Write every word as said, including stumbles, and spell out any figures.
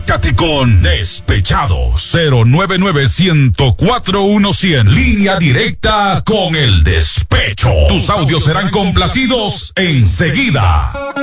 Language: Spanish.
Comunícate con Despechados cero nueve nueve, uno cero cuatro, uno cero cero. Línea directa con el despecho. Tus audios serán complacidos enseguida.